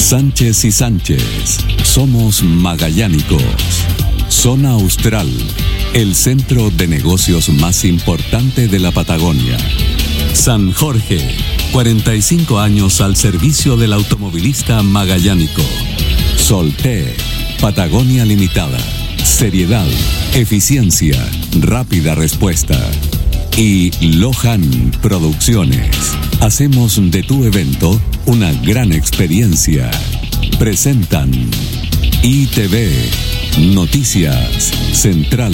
Sánchez y Sánchez, somos magallánicos. Zona Austral, el centro de negocios más importante de la Patagonia. San Jorge, 45 años al servicio del automovilista magallánico. Solté, Patagonia Limitada. Seriedad, eficiencia, rápida respuesta. Y Lohan Producciones. Hacemos de tu evento una gran experiencia. Presentan ITV, Noticias Central.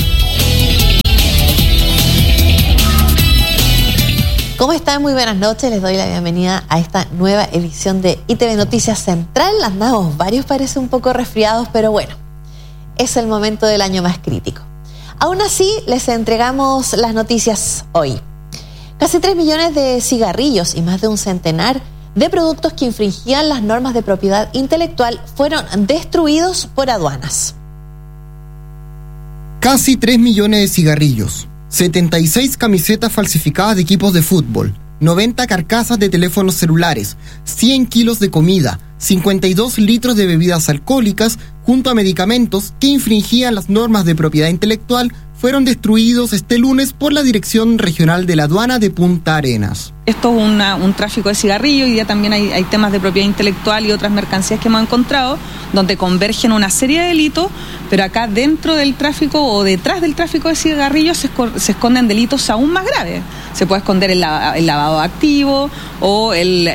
¿Cómo están? Muy buenas noches. Les doy la bienvenida a esta nueva edición de ITV Noticias Central. Andamos varios, parece un poco resfriados, pero bueno, es el momento del año más crítico. Aún así, les entregamos las noticias hoy. Casi 3 millones de cigarrillos y más de un centenar de productos que infringían las normas de propiedad intelectual fueron destruidos por aduanas. Casi 3 millones de cigarrillos, 76 camisetas falsificadas de equipos de fútbol, 90 carcasas de teléfonos celulares, 100 kilos de comida, 52 litros de bebidas alcohólicas, junto a medicamentos que infringían las normas de propiedad intelectual, fueron destruidos este lunes por la Dirección Regional de la Aduana de Punta Arenas. Esto es un tráfico de cigarrillos. Hoy día también hay temas de propiedad intelectual y otras mercancías que hemos encontrado, donde convergen una serie de delitos, pero acá dentro del tráfico o detrás del tráfico de cigarrillos se esconden delitos aún más graves. Se puede esconder el lavado activo o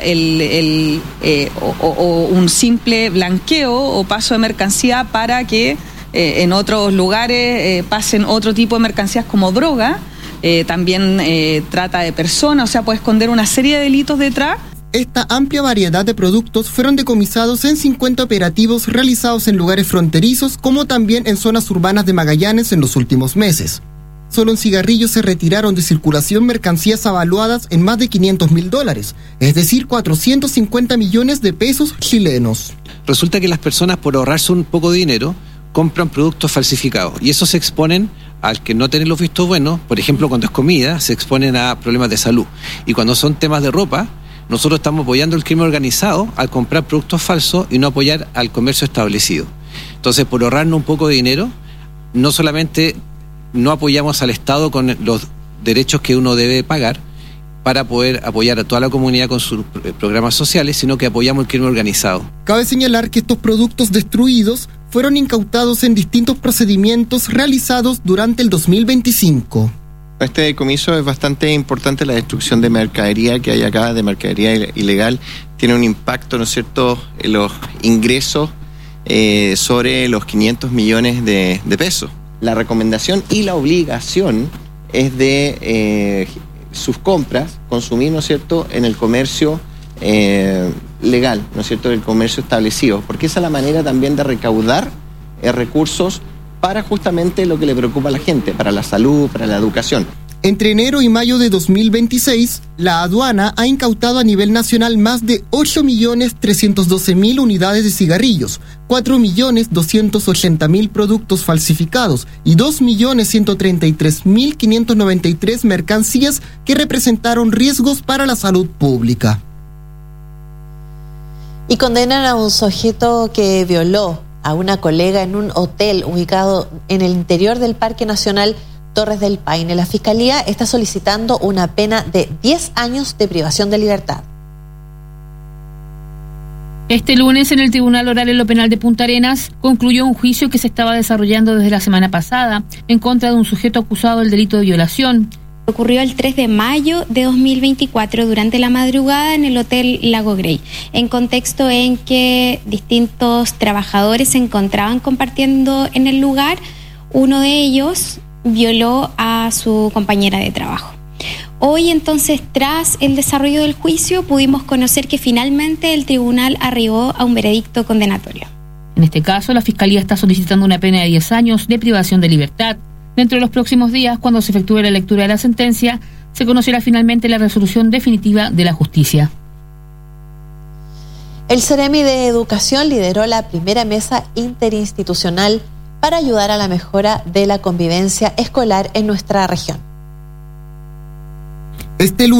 un simple blanqueo o paso de mercancía para que en otros lugares pasen otro tipo de mercancías como droga, también trata de personas, o sea, puede esconder una serie de delitos detrás. Esta amplia variedad de productos fueron decomisados en 50 operativos realizados en lugares fronterizos, como también en zonas urbanas de Magallanes en los últimos meses. Solo en cigarrillos se retiraron de circulación mercancías avaluadas en más de $500,000, es decir, 450 millones de pesos chilenos. Resulta que las personas, por ahorrarse un poco de dinero, compran productos falsificados y eso se exponen al que no tener los vistos buenos. Por ejemplo, cuando es comida, se exponen a problemas de salud. Y cuando son temas de ropa, nosotros estamos apoyando el crimen organizado al comprar productos falsos y no apoyar al comercio establecido. Entonces, por ahorrarnos un poco de dinero, no solamente no apoyamos al Estado con los derechos que uno debe pagar para poder apoyar a toda la comunidad con sus programas sociales, sino que apoyamos el crimen organizado. Cabe señalar que estos productos destruidos fueron incautados en distintos procedimientos realizados durante el 2025. Este decomiso es bastante importante. La destrucción de mercadería que hay acá, de mercadería ilegal, tiene un impacto, ¿no es cierto?, en los ingresos sobre los 500 millones de pesos. La recomendación y la obligación es de sus compras, consumir, ¿no es cierto?, en el comercio legal, ¿no es cierto?, el comercio establecido, porque esa es la manera también de recaudar recursos para justamente lo que le preocupa a la gente, para la salud, para la educación. Entre enero y mayo de 2026, la aduana ha incautado a nivel nacional más de 8.312.000 unidades de cigarrillos, 4.280.000 productos falsificados y 2.133.593 mercancías que representaron riesgos para la salud pública. Y condenan a un sujeto que violó a una colega en un hotel ubicado en el interior del Parque Nacional Torres del Paine. La Fiscalía está solicitando una pena de 10 años de privación de libertad. Este lunes, en el Tribunal Oral en lo Penal de Punta Arenas, concluyó un juicio que se estaba desarrollando desde la semana pasada en contra de un sujeto acusado del delito de violación. Ocurrió el 3 de mayo de 2024 durante la madrugada en el Hotel Lago Grey, en contexto en que distintos trabajadores se encontraban compartiendo en el lugar. Uno de ellos violó a su compañera de trabajo. Hoy, entonces, tras el desarrollo del juicio, pudimos conocer que finalmente el tribunal arribó a un veredicto condenatorio. En este caso, la Fiscalía está solicitando una pena de 10 años de privación de libertad. Dentro de los próximos días, cuando se efectúe la lectura de la sentencia, se conocerá finalmente la resolución definitiva de la justicia. El Ceremi de Educación lideró la primera mesa interinstitucional para ayudar a la mejora de la convivencia escolar en nuestra región. Este lunes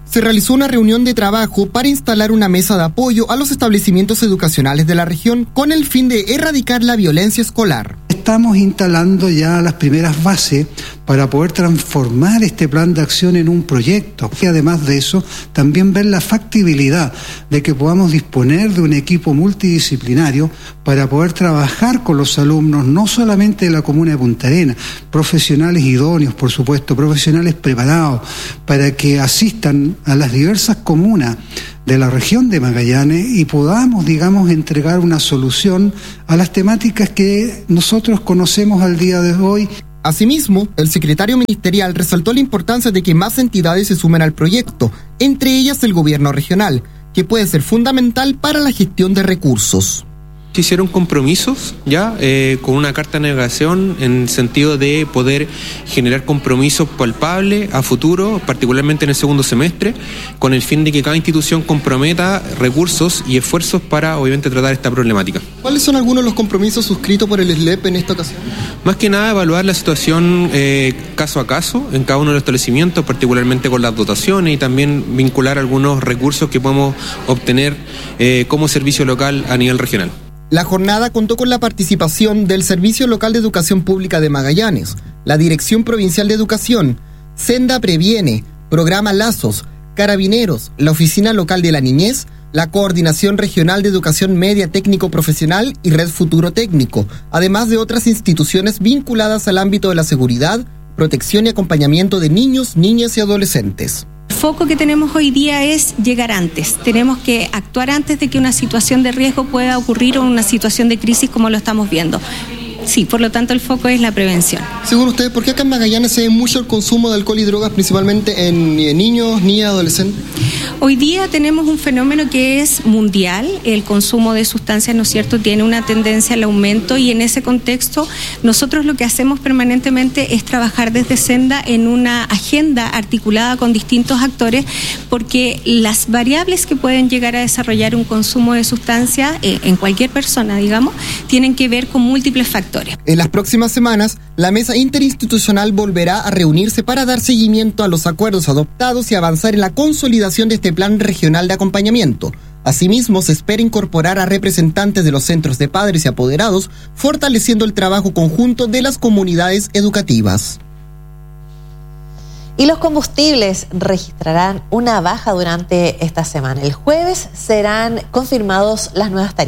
se realizó una reunión de trabajo para instalar una mesa de apoyo a los establecimientos educacionales de la región con el fin de erradicar la violencia escolar. Estamos instalando ya las primeras bases para poder transformar este plan de acción en un proyecto. Y además de eso, también ver la factibilidad de que podamos disponer de un equipo multidisciplinario para poder trabajar con los alumnos, no solamente de la comuna de Punta Arenas, profesionales idóneos, por supuesto, profesionales preparados, para que asistan a las diversas comunas de la región de Magallanes y podamos, entregar una solución a las temáticas que nosotros conocemos al día de hoy. Asimismo, el secretario ministerial resaltó la importancia de que más entidades se sumen al proyecto, entre ellas el gobierno regional, que puede ser fundamental para la gestión de recursos. Se hicieron compromisos ya con una carta de navegación en el sentido de poder generar compromisos palpables a futuro, particularmente en el segundo semestre, con el fin de que cada institución comprometa recursos y esfuerzos para obviamente tratar esta problemática. ¿Cuáles son algunos de los compromisos suscritos por el SLEP en esta ocasión? Más que nada evaluar la situación caso a caso en cada uno de los establecimientos, particularmente con las dotaciones, y también vincular algunos recursos que podemos obtener como servicio local a nivel regional. La jornada contó con la participación del Servicio Local de Educación Pública de Magallanes, la Dirección Provincial de Educación, Senda Previene, Programa Lazos, Carabineros, la Oficina Local de la Niñez, la Coordinación Regional de Educación Media Técnico Profesional y Red Futuro Técnico, además de otras instituciones vinculadas al ámbito de la seguridad, protección y acompañamiento de niños, niñas y adolescentes. El foco que tenemos hoy día es llegar antes. Tenemos que actuar antes de que una situación de riesgo pueda ocurrir o una situación de crisis como lo estamos viendo. Sí, por lo tanto el foco es la prevención. Según ustedes, ¿por qué acá en Magallanes se ve mucho el consumo de alcohol y drogas, principalmente en niños, niñas, adolescentes? Hoy día tenemos un fenómeno que es mundial. El consumo de sustancias, ¿no es cierto?, tiene una tendencia al aumento, y en ese contexto nosotros lo que hacemos permanentemente es trabajar desde Senda en una agenda articulada con distintos actores, porque las variables que pueden llegar a desarrollar un consumo de sustancias en cualquier persona, tienen que ver con múltiples factores. En las próximas semanas, la mesa interinstitucional volverá a reunirse para dar seguimiento a los acuerdos adoptados y avanzar en la consolidación de este plan regional de acompañamiento. Asimismo, se espera incorporar a representantes de los centros de padres y apoderados, fortaleciendo el trabajo conjunto de las comunidades educativas. Y los combustibles registrarán una baja durante esta semana. El jueves serán confirmados las nuevas tarifas.